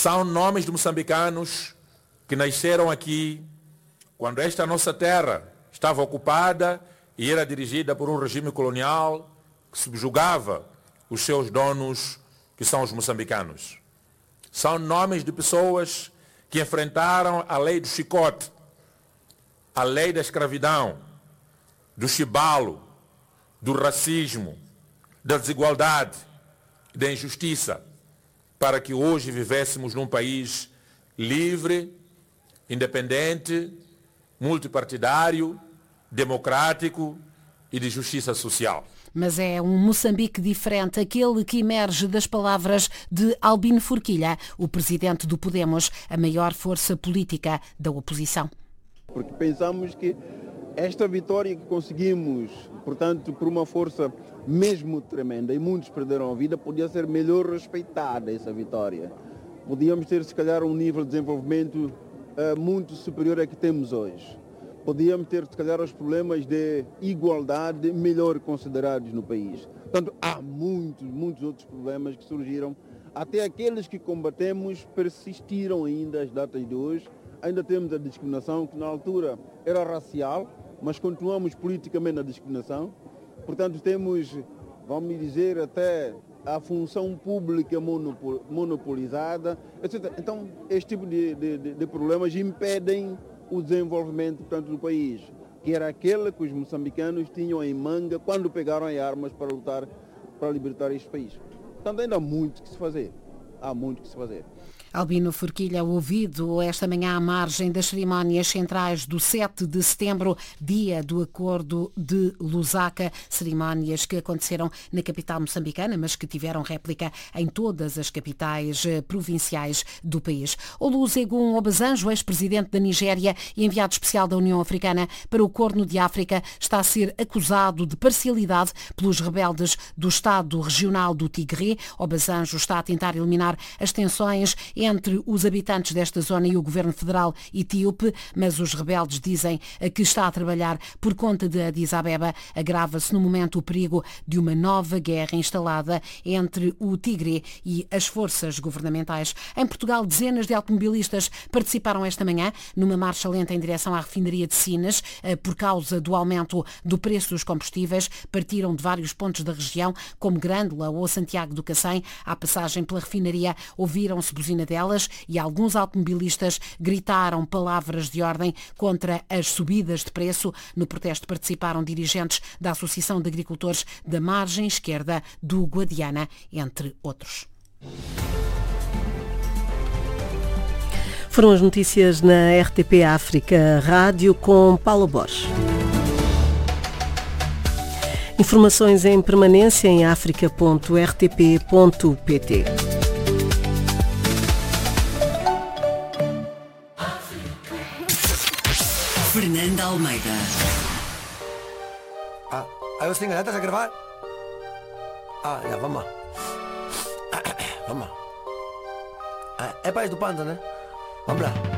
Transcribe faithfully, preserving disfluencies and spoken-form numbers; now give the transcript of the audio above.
São nomes de moçambicanos que nasceram aqui quando esta nossa terra estava ocupada e era dirigida por um regime colonial que subjugava os seus donos, que são os moçambicanos. São nomes de pessoas que enfrentaram a lei do chicote, a lei da escravidão, do chibalo, do racismo, da desigualdade, da injustiça, para que hoje vivêssemos num país livre, independente, multipartidário, democrático e de justiça social. Mas é um Moçambique diferente, aquele que emerge das palavras de Albino Forquilha, o presidente do Podemos, a maior força política da oposição. Porque pensamos que esta vitória que conseguimos, portanto, por uma força mesmo tremenda, e muitos perderam a vida, podia ser melhor respeitada essa vitória. Podíamos ter, se calhar, um nível de desenvolvimento uh, muito superior ao que temos hoje. Podíamos ter, se calhar, os problemas de igualdade melhor considerados no país. Portanto, há muitos, muitos outros problemas que surgiram. Até aqueles que combatemos persistiram ainda às datas de hoje. Ainda temos a discriminação, que na altura era racial, mas continuamos politicamente na discriminação. Portanto, temos, vamos dizer, até a função pública monopolizada, etcétera. Então, este tipo de, de, de problemas impedem o desenvolvimento, portanto, do país, que era aquele que os moçambicanos tinham em manga quando pegaram as armas para lutar, para libertar este país. Portanto, ainda há muito que se fazer. Há muito que se fazer. Albino Forquilha, ouvido esta manhã à margem das cerimónias centrais do sete de setembro, dia do Acordo de Lusaka, cerimónias que aconteceram na capital moçambicana, mas que tiveram réplica em todas as capitais provinciais do país. Olusegun Obasanjo, ex-presidente da Nigéria e enviado especial da União Africana para o Corno de África, está a ser acusado de parcialidade pelos rebeldes do Estado Regional do Tigré. Obasanjo está a tentar eliminar as tensões entre os habitantes desta zona e o governo federal etíope, mas os rebeldes dizem que está a trabalhar por conta de Addis Abeba. Agrava-se no momento o perigo de uma nova guerra instalada entre o Tigré e as forças governamentais. Em Portugal, dezenas de automobilistas participaram esta manhã numa marcha lenta em direção à refinaria de Sines por causa do aumento do preço dos combustíveis. Partiram de vários pontos da região, como Grândola ou Santiago do Cacém. À passagem pela refinaria, ouviram-se buzina delas e alguns automobilistas gritaram palavras de ordem contra as subidas de preço. No protesto participaram dirigentes da Associação de Agricultores da Margem Esquerda do Guadiana, entre outros. Foram as notícias na R T P África Rádio com Paulo Borges. Informações em permanência em africa ponto r t p ponto p t. Fernanda Almeida. Ah, aí você tem ganetas a gravar? Ah, já, vamos lá. Vamos lá. Ah, é país do Panda, né? Vamos lá.